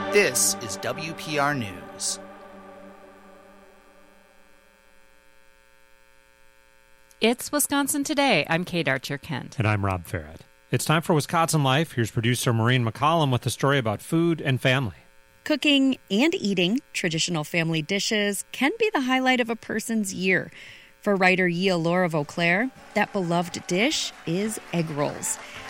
This is WPR News. It's Wisconsin Today. I'm Kate Archer-Kent. And I'm Rob Farrett. It's time for Wisconsin Life. Here's producer Maureen McCollum with a story about food and family. Cooking and eating traditional family dishes can be the highlight of a person's year. For writer Yia Laura Vauclair, that beloved dish is egg rolls.